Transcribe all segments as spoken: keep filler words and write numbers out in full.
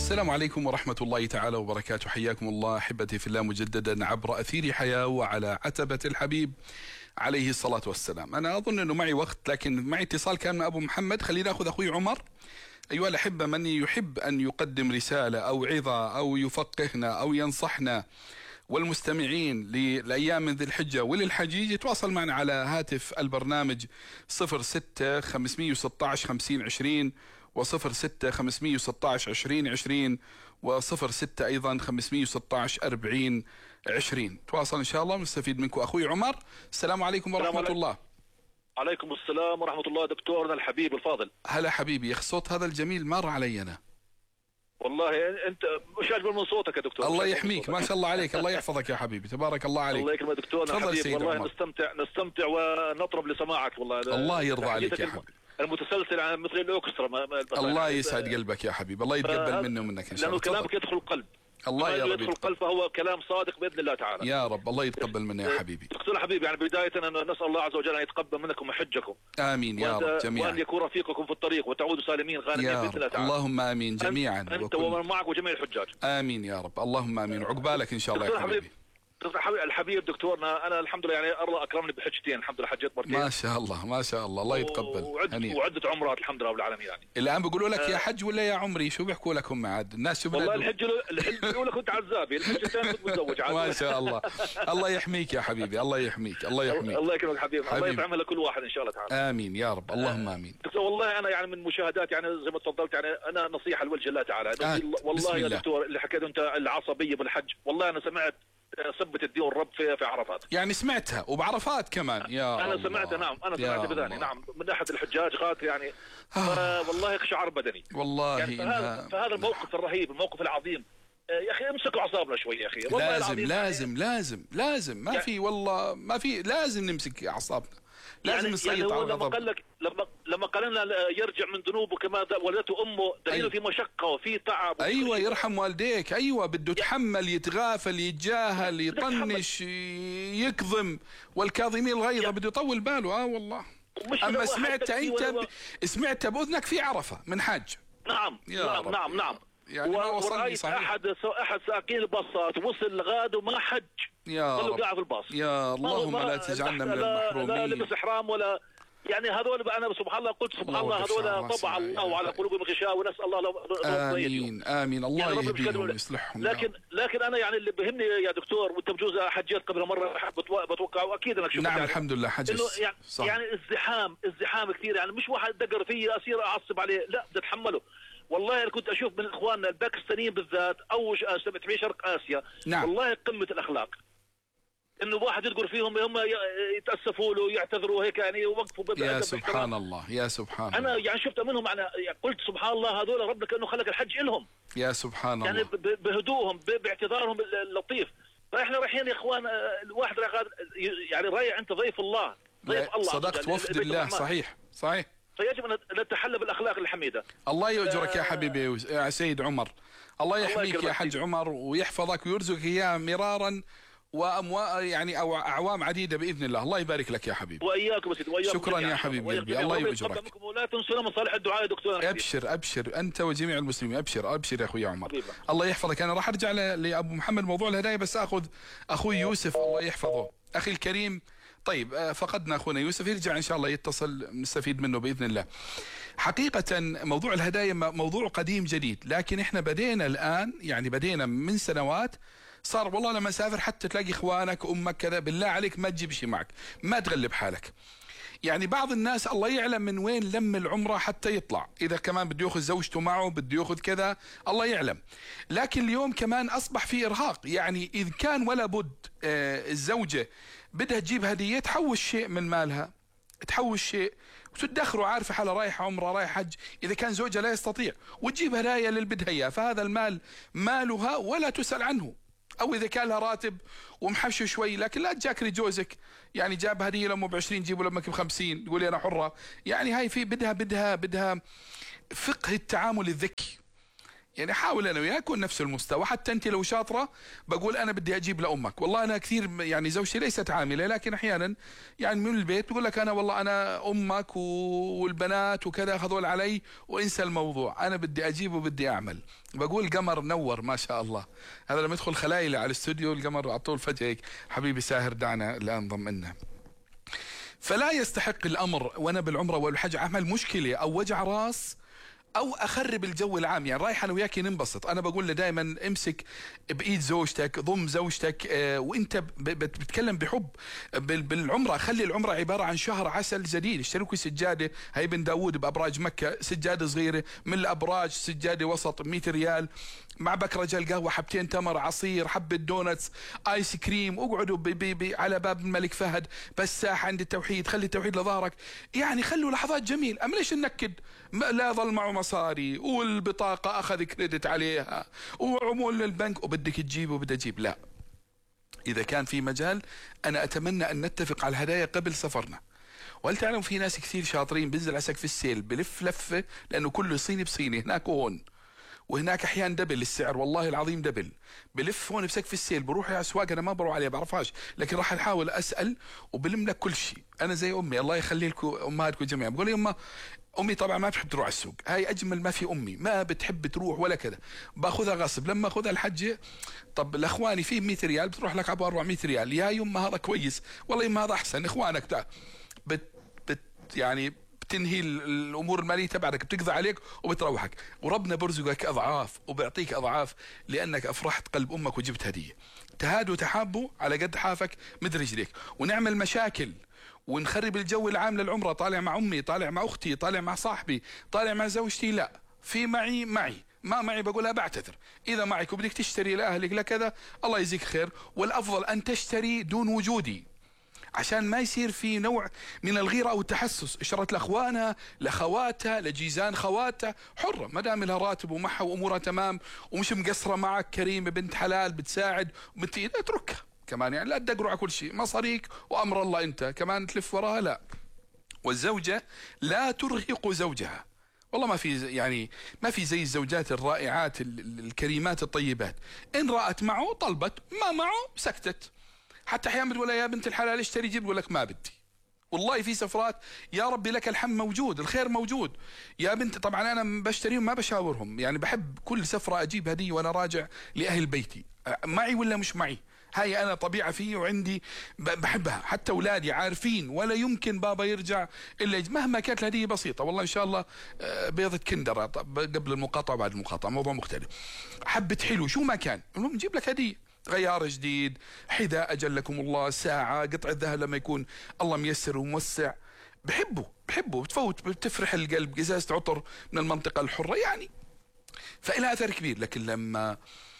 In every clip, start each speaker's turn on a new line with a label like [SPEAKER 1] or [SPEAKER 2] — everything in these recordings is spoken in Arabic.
[SPEAKER 1] السلام عليكم ورحمة الله تعالى وبركاته. حياكم الله أحبتي في الله مجددا عبر أثير حياة وعلى عتبة الحبيب عليه الصلاة والسلام. أنا أظن أنه معي وقت، لكن معي اتصال كان مع أبو محمد. خلينا نأخذ أخوي عمر. أيها الأحبة، من يحب أن يقدم رسالة أو عظة أو يفقهنا أو ينصحنا والمستمعين للأيام من ذي الحجة وللحجيج يتواصل معنا على هاتف البرنامج صفر ستة خمسمية وستة عشر خمسين عشرين وصفر ستة خمسمية وستة عشر عشرين عشرين وصفر ستة أيضا خمسمية وستة عشر أربعين عشرين. تواصل إن شاء الله ونستفيد منكم. أخوي عمر، السلام عليكم ورحمة
[SPEAKER 2] عليكم.
[SPEAKER 1] الله.
[SPEAKER 2] عليكم السلام ورحمة الله دكتورنا الحبيب الفاضل.
[SPEAKER 1] هلا حبيبي، يا أخي صوت هذا الجميل مر علي أنا.
[SPEAKER 2] والله أنت مش أجمل من صوتك يا دكتور.
[SPEAKER 1] الله يحميك، ما شاء الله عليك، الله يحفظك يا حبيبي، تبارك الله عليك.
[SPEAKER 2] الله يكرمك دكتورنا الحبيب، والله عمر. نستمتع نستمتع ونطرب لسماعك والله.
[SPEAKER 1] الله يرضى عليك يا حبيبي.
[SPEAKER 2] المتسلسل عن مثل الأوركسترا. ما ما
[SPEAKER 1] الله يسعد قلبك يا حبيبي، الله يتقبل منه ومنك إن شاء الله.
[SPEAKER 2] لأنه كلامك يدخل القلب.
[SPEAKER 1] الله يا رب
[SPEAKER 2] يدخل القلب، فهو كلام صادق بإذن الله تعالى.
[SPEAKER 1] يا رب الله يتقبل منا يا حبيبي.
[SPEAKER 2] دكتور حبيبي، يعني بداية أنا نسأل الله عز وجل أن يتقبل منكم وحجكم.
[SPEAKER 1] آمين يا رب جميعا.
[SPEAKER 2] وأن يكون رفيقكم في الطريق وتعودوا سالمين غانمين بإذن الله تعالى.
[SPEAKER 1] اللهم آمين جميعا.
[SPEAKER 2] أنت, أنت ومن معك وجميع الحجاج.
[SPEAKER 1] آمين يا رب، اللهم آمين. عقبالك إن شاء الله يا حبيبي.
[SPEAKER 2] الحبيب دكتورنا، انا الحمد لله يعني الله اكرمني بحجتين، الحمد لله حجيت مرتين.
[SPEAKER 1] ما شاء الله ما شاء الله، الله يتقبل.
[SPEAKER 2] وعدة, وعدة عمرات الحمد لله رب العالمين. يعني
[SPEAKER 1] الان بيقولوا لك آه يا حج ولا يا عمري؟ شو بيحكوا لكم عاد الناس؟ شو
[SPEAKER 2] والله الحج الحج بيقول لك كنت عزابي، الحج الثاني كنت متزوج عاد.
[SPEAKER 1] ما شاء الله. الله يحميك يا حبيبي، الله يحميك، الله يحميك.
[SPEAKER 2] الله يكرمك حبيبي، حبيب. الله يطعمها لكل واحد ان شاء الله تعالى.
[SPEAKER 1] امين يا رب، اللهم امين.
[SPEAKER 2] دكتور والله انا يعني من مشاهدات، يعني زي ما تفضلت، يعني انا نصيحه لوجه الله تعالى.
[SPEAKER 1] آه
[SPEAKER 2] والله يا دكتور اللي حكيت انت العصبيه بالحج، والله انا سمعت سبت الدين والرب في في عرفات.
[SPEAKER 1] يعني سمعتها وبعرفات كمان يا
[SPEAKER 2] انا
[SPEAKER 1] الله.
[SPEAKER 2] سمعتها، نعم انا سمعت بذاني، نعم من احد الحجاج غات يعني. آه. والله قشعر بدني
[SPEAKER 1] والله.
[SPEAKER 2] يعني فهذا, فهذا الموقف الرهيب، الموقف العظيم. يا اخي امسكوا اعصابنا شوي يا اخي، والله
[SPEAKER 1] لازم
[SPEAKER 2] العظيم
[SPEAKER 1] لازم
[SPEAKER 2] يعني
[SPEAKER 1] لازم لازم ما يعني في والله ما في، لازم نمسك اعصابنا، لازم
[SPEAKER 2] يعني
[SPEAKER 1] نسيطر
[SPEAKER 2] يعني
[SPEAKER 1] على
[SPEAKER 2] لما
[SPEAKER 1] الغضب.
[SPEAKER 2] قال لك لما لما قال لنا يرجع من ذنوبه كما ولدته امه، دليله أيوة. في مشقه وفي تعب.
[SPEAKER 1] ايوه يرحم والديك. ايوه بده يتحمل، يتغافل، يتجاهل، يطنش، يكظم، والكاظمين الغيظ يعني بده يطول باله. اه والله. اما سمعت انت ب... سمعت باذنك في عرفه من حاج.
[SPEAKER 2] نعم نعم, نعم نعم
[SPEAKER 1] يعني ما وصلني صحيح.
[SPEAKER 2] احد احد سائقين الباصات وصل غاد وما حج،
[SPEAKER 1] يا رب
[SPEAKER 2] قاعد في الباص.
[SPEAKER 1] يا اللهم لا تجعلنا من المحرومين.
[SPEAKER 2] لا لبس احرام ولا يعني هذول. انا سبحان الله قلت سبحان الله هذول طبع الله على قلوبهم غشاء، ونسال الله لو
[SPEAKER 1] امين امين الله يعني يهديهم ويصلحهم.
[SPEAKER 2] لكن لكن انا يعني اللي بهمني يا دكتور، وانت بجوز حجيت قبل مره بتوقع واكيد انك شفت.
[SPEAKER 1] نعم
[SPEAKER 2] يعني
[SPEAKER 1] الحمد لله حجز.
[SPEAKER 2] يعني, يعني الزحام الزحام كثير، يعني مش واحد دقر فيه اصير اعصب عليه، لا بدي اتحمله. والله انا كنت اشوف من اخواننا الباكستانيين بالذات او في شرق اسيا.
[SPEAKER 1] نعم.
[SPEAKER 2] والله قمه الاخلاق، انه واحد يذكر فيهم هم يتاسفوا له يعتذروا هيك يعني يوقفوا.
[SPEAKER 1] يا سبحان الله يا سبحان
[SPEAKER 2] انا
[SPEAKER 1] الله.
[SPEAKER 2] يعني شفت منهم، انا قلت سبحان الله هذول ربنا كانه خلق الحج لهم.
[SPEAKER 1] يا سبحان
[SPEAKER 2] يعني
[SPEAKER 1] الله.
[SPEAKER 2] يعني بهدوءهم باعتذارهم اللطيف. فاحنا رايحين يا اخوان، الواحد يعني رايح انت ضيف الله، ضيف الله.
[SPEAKER 1] صدقت، وفد الله. صحيح صحيح.
[SPEAKER 2] فيجب ان نتحلى بالاخلاق الحميده.
[SPEAKER 1] الله يؤجرك يا حبيبي يا سيد عمر، الله يحميك يا حج عمر ويحفظك ويرزقك اياه مرارا واموال يعني او اعوام عديده باذن الله. الله يبارك لك يا حبيبي.
[SPEAKER 2] واياكم سيدي واياكم.
[SPEAKER 1] شكرا يا حبيبي قلبي، الله يؤجرك.
[SPEAKER 2] ولا تنسونا مصالح الدعاء يا دكتور.
[SPEAKER 1] ابشر ابشر انت وجميع المسلمين، ابشر ابشر يا اخوي عمر. حبيبا. الله يحفظك. انا راح ارجع لابو محمد موضوع الهدايا، بس اخذ اخوي يوسف الله يحفظه اخي الكريم. طيب فقدنا اخونا يوسف، يرجع ان شاء الله يتصل نستفيد منه باذن الله. حقيقة موضوع الهدايا موضوع قديم جديد، لكن احنا بدينا الان يعني بدينا من سنوات. صار والله لما سافر حتى تلاقي اخوانك امك كذا، بالله عليك ما تجيب شيء معك، ما تغلب حالك. يعني بعض الناس الله يعلم من وين لم العمرة حتى يطلع، اذا كمان بده ياخذ زوجته معه بده ياخذ كذا الله يعلم. لكن اليوم كمان اصبح في ارهاق، يعني اذا كان ولا بد آه الزوجة بدها تجيب هدية تحوش شيء من مالها، تحوش شيء وتدخره، عارفه حالها رايحه عمره رايح حج، اذا كان زوجها لا يستطيع وتجيب هدايا اللي بدها اياه، فهذا المال مالها ولا تسأل عنه. او اذا كان لها راتب ومحشي شوي، لكن لا تجاكري جوزك يعني جاب هديه لامه ب عشرين جيبوا لامك ب خمسين تقولي انا حره. يعني هاي في بدها بدها بدها فقه التعامل الذكي. يعني حاول انا وياك نكون نفس المستوى. حتى انت لو شاطره بقول انا بدي اجيب لامك. والله انا كثير يعني زوجتي ليست عامله، لكن احيانا يعني من البيت بقول لك انا والله انا امك والبنات وكذا هذول علي وانسى الموضوع، انا بدي اجيب وبدي اعمل. بقول القمر نور ما شاء الله، هذا لما يدخل خلايلي على الاستوديو القمر على طول فجاه هيك حبيبي ساهر دعنا لا انضم لنا. فلا يستحق الامر وانا بالعمره والحج اعمل مشكله او وجع راس او اخرب الجو العام. يعني رايح انا وياك ننبسط، انا بقول له دائما امسك بايد زوجتك، ضم زوجتك، آه وانت بتتكلم بحب بالعمره. خلي العمره عباره عن شهر عسل جديد. اشتركوا سجاده هي بن داوود بابراج مكه، سجاده صغيره من الابراج، سجاده وسط مئة ريال، مع بكرجه القهوه، حبتين تمر، عصير، حبه دونتس، ايس كريم. اقعدوا بي بي بي على باب الملك فهد بساح عند التوحيد، خلي التوحيد لظهرك. يعني خلوا لحظات جميل. اما ليش ننكد؟ لا ظل معه مصاري والبطاقه اخذ كريدت عليها وعمول للبنك وبدك تجيب وبدي اجيب. لا، اذا كان في مجال انا اتمنى ان نتفق على الهدايا قبل سفرنا. وهل تعلم في ناس كثير شاطرين بنزل على سقف السيل بلف لفه، لانه كله صيني بصيني هناك وهون، وهناك احيانا دبل السعر، والله العظيم دبل. بلف هون بسقف السيل، بروح على اسواق انا ما بروح عليها بعرفهاش، لكن راح احاول اسال وبلم لك كل شيء. انا زي امي الله يخلي لكم امهاتكم جميعا، بقول يما امي طبعا ما بتحب تروح على السوق، هاي اجمل ما في امي، ما بتحب تروح ولا كذا، باخذها غصب. لما اخذها الحجه طب لاخواني فيه مئة ريال بتروح لك ابو أربعمئة ريال، يا يما هذا كويس، والله يما هذا احسن، اخوانك تعال بت بت يعني بتنهي الامور الماليه تبعك، بتقضي عليك وبتروحك، وربنا برزقك اضعاف وبيعطيك اضعاف لانك افرحت قلب امك وجبت هديه. تهادوا تحابوا على قد حافك مد رجليك، ونعمل مشاكل ونخرب الجو العام للعمره. طالع مع امي، طالع مع اختي، طالع مع صاحبي، طالع مع زوجتي، لا في معي معي ما معي بقولها بعتذر. اذا معك وبدك تشتري لاهلك لكذا الله يجزيك خير، والافضل ان تشتري دون وجودي عشان ما يصير في نوع من الغيره او التحسس. اشترت لاخوانها لاخواتها لجيزان خواتها، حره ما دام لها راتب ومعها وامورها تمام ومش مقصره معك، كريمه بنت حلال بتساعد وبنت اتركها كمان. يعني لا تدقروا على كل شيء، مصاريك وامر الله انت كمان تلف وراها لا. والزوجه لا ترهق زوجها، والله ما في يعني ما في زي الزوجات الرائعات الكريمات الطيبات، ان رأت معه طلبت، ما معه سكتت. حتى احيانا بتقول يا بنت الحلال اشتري جيب، بقول لك ما بدي. والله في سفرات يا ربي لك الحم موجود، الخير موجود يا بنت. طبعا انا بشتريهم ما بشاورهم، يعني بحب كل سفره اجيب هديه وانا راجع لاهل بيتي، معي ولا مش معي، هاي انا طبيعه فيه وعندي بحبها. حتى اولادي عارفين ولا يمكن بابا يرجع الا مهما كانت الهديه بسيطه. والله ان شاء الله بيضه كندره قبل المقاطعه وبعد المقاطعه موضوع مختلف، حبه حلو شو ما كان، المهم نجيب لك هديه، غيار جديد، حذاء اجلكم الله، ساعه، قطعه ذهب لما يكون الله ميسر وموسع، بحبه بحبه بتفوت بتفرح القلب، ازازه عطر من المنطقه الحره يعني، فإلها اثر كبير. لكن لما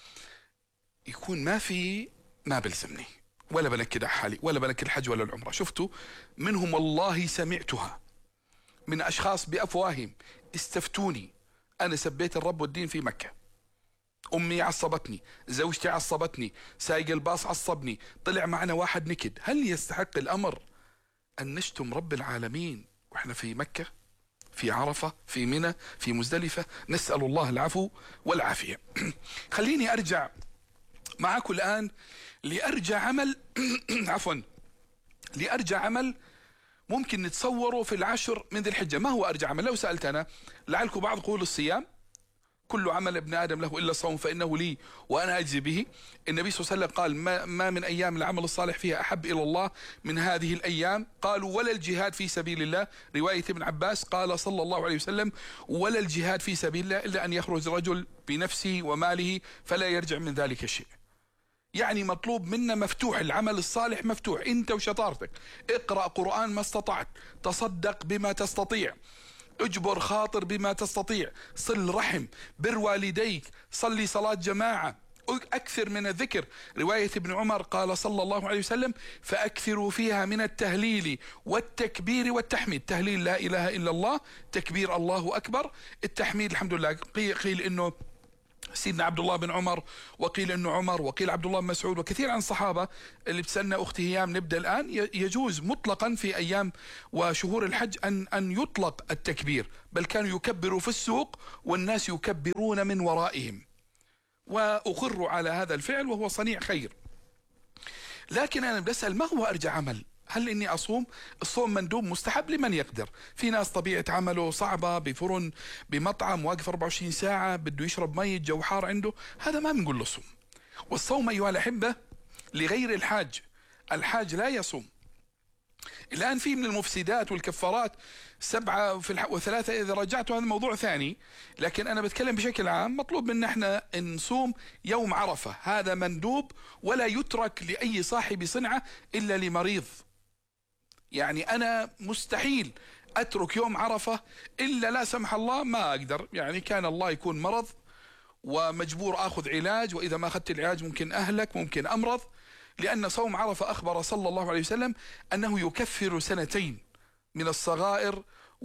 [SPEAKER 1] يكون ما في ما بلزمني ولا بنكد على حالي ولا بنكد الحج ولا العمره. شفتوا منهم والله سمعتها من اشخاص بافواههم استفتوني، انا سبيت الرب والدين في مكه، امي عصبتني، زوجتي عصبتني، سايق الباص عصبني، طلع معنا واحد نكد. هل يستحق الامر ان نشتم رب العالمين واحنا في مكه، في عرفه، في منى، في مزدلفه؟ نسال الله العفو والعافيه. خليني ارجع معكم الان لارجع عمل عفوا لارجع عمل ممكن نتصوره في العشر من ذي الحجه. ما هو ارجع عمل؟ لو سالت انا لعلكم بعض قول الصيام، كل عمل ابن آدم له إلا الصوم فإنه لي وأنا أجزي به. النبي صلى الله عليه وسلم قال ما, ما من أيام العمل الصالح فيها أحب إلى الله من هذه الأيام. قالوا ولا الجهاد في سبيل الله، رواية ابن عباس قال صلى الله عليه وسلم ولا الجهاد في سبيل الله إلا أن يخرج رجل بنفسه وماله فلا يرجع من ذلك شيء. يعني مطلوب منا مفتوح، العمل الصالح مفتوح، انت وشطارتك. اقرأ قرآن ما استطعت، تصدق بما تستطيع، اجبر خاطر بما تستطيع، صل رحم، بر والديك، صلي صلاة جماعة، أكثر من الذكر. رواية ابن عمر قال صلى الله عليه وسلم فأكثروا فيها من التهليل والتكبير والتحميد. تهليل لا إله إلا الله، تكبير الله أكبر، التحميد الحمد لله. قيل إنه سيدنا عبد الله بن عمر، وقيل انه عمر، وقيل عبد الله بن مسعود، وكثير عن الصحابه. اللي بتسالنا اختي هيام، نبدا الان. يجوز مطلقا في ايام وشهور الحج ان ان يطلق التكبير، بل كانوا يكبروا في السوق والناس يكبرون من ورائهم، واقروا على هذا الفعل وهو صنيع خير. لكن انا بسال ما هو ارجى عمل؟ هل اني اصوم؟ الصوم مندوب مستحب لمن يقدر. في ناس طبيعه عمله صعبه، بفرن بمطعم واقف أربعة وعشرين ساعه، بده يشرب مي، جو حار عنده، هذا ما بنقول له صوم. والصوم ايها الاحبه لغير الحاج، الحاج لا يصوم. الان في من المفسدات والكفارات سبعه في الح... وثلاثه اذا رجعت، هذا موضوع ثاني، لكن انا بتكلم بشكل عام. مطلوب منا احنا ان نصوم يوم عرفه، هذا مندوب ولا يترك لاي صاحب صنعه الا لمريض. يعني أنا مستحيل أترك يوم عرفة إلا لا سمح الله ما أقدر، يعني كان الله يكون مرض ومجبور أخذ علاج، وإذا ما أخذت العلاج ممكن أهلك، ممكن أمرض. لأن صوم عرفة أخبر صلى الله عليه وسلم أنه يكفر سنتين من الصغائر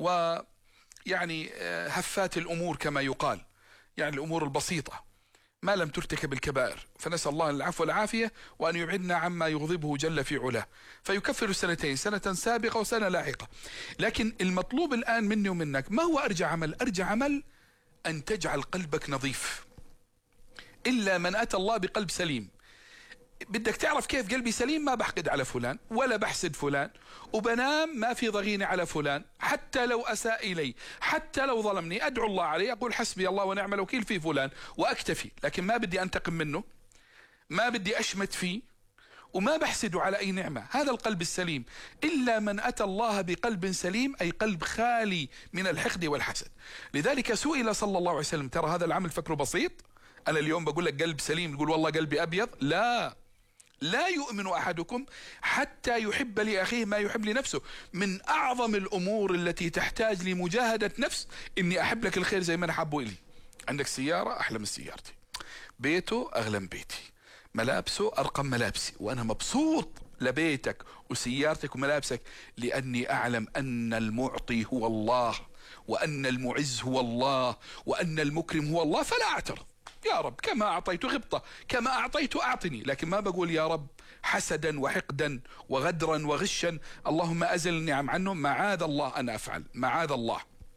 [SPEAKER 1] ويعني هفات الأمور كما يقال، يعني الأمور البسيطة ما لم ترتكب الكبائر. فنسأل الله العفو والعافية وأن يبعدنا عما يغضبه جل في علاه. فيكفر السنتين، سنة سابقة وسنة لاحقة. لكن المطلوب الآن مني ومنك ما هو أرجى عمل؟ أرجى عمل أن تجعل قلبك نظيف. إلا من أتى الله بقلب سليم. بدك تعرف كيف قلبي سليم؟ ما بحقد على فلان ولا بحسد فلان، وبنام ما في ضغينة على فلان حتى لو أساء إلي، حتى لو ظلمني أدعو الله عليه، أقول حسبي الله ونعم الوكيل في فلان وأكتفي. لكن ما بدي أنتقم منه، ما بدي أشمت فيه، وما بحسده على أي نعمة. هذا القلب السليم. إلا من أتى الله بقلب سليم، أي قلب خالي من الحقد والحسد. لذلك سئل صلى الله عليه وسلم، ترى هذا العمل فكره بسيط. أنا اليوم بقول لك قلب سليم، تقول والله قلبي أبيض. لا، لا يؤمن أحدكم حتى يحب لأخيه ما يحب لنفسه. من أعظم الأمور التي تحتاج لمجاهدة نفس إني أحب لك الخير زي ما أنا حبه إلي. عندك سيارة أحلى من سيارتي، بيته أغلى من بيتي، ملابسه أرقم ملابسي، وأنا مبسوط لبيتك وسيارتك وملابسك، لأني أعلم أن المعطي هو الله، وأن المعز هو الله، وأن المكرم هو الله. فلا أعترض، يا رب كما أعطيت غبطة كما أعطيت أعطني. لكن ما بقول يا رب حسدا وحقدا وغدرا وغشا، اللهم أزل النعم عنهم، معاذ الله أن أفعل، معاذ الله.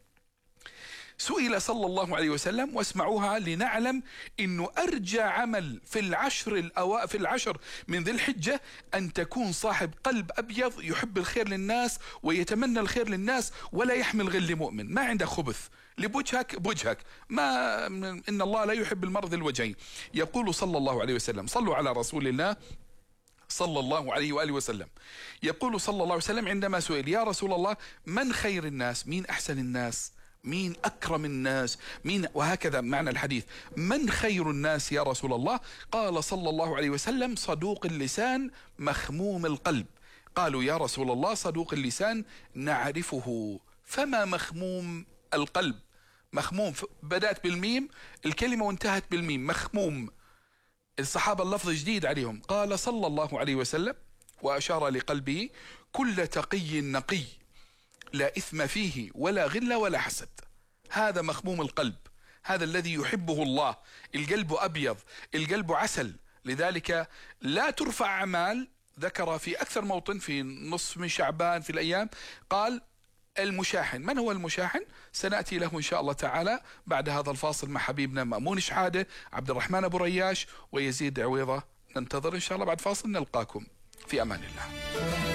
[SPEAKER 1] سئل صلى الله عليه وسلم، واسمعوها لنعلم إنه أرجى عمل في العشر الأوا... في العشر من ذي الحجة أن تكون صاحب قلب أبيض يحب الخير للناس ويتمنى الخير للناس ولا يحمل غل مؤمن، ما عنده خبث لبوجهك بوجهك، ما إن الله لا يحب المرض الوجهين. يقول صلى الله عليه وسلم، صلوا على رسول الله صلى الله عليه وآله وسلم، يقول صلى الله عليه وسلم عندما سئل يا رسول الله من خير الناس، مين أحسن الناس، مين أكرم الناس، مين، وهكذا معنى الحديث، من خير الناس يا رسول الله؟ قال صلى الله عليه وسلم صدوق اللسان مخموم القلب. قالوا يا رسول الله صدوق اللسان نعرفه، فما مخموم القلب؟ مخموم بدأت بالميم الكلمة وانتهت بالميم، مخموم. الصحابة اللفظ جديد عليهم. قال صلى الله عليه وسلم وأشار لقلبه كل تقي نقي لا إثم فيه ولا غل ولا حسد. هذا مخموم القلب، هذا الذي يحبه الله. القلب أبيض، القلب عسل. لذلك لا ترفع أعمال، ذكر في أكثر موطن في نصف من شعبان في الأيام، قال المشاحن. من هو المشاحن؟ سنأتي له إن شاء الله تعالى بعد هذا الفاصل مع حبيبنا مأمون شحادة، عبد الرحمن أبو رياش، ويزيد عويضة. ننتظر إن شاء الله بعد فاصل، نلقاكم في أمان الله.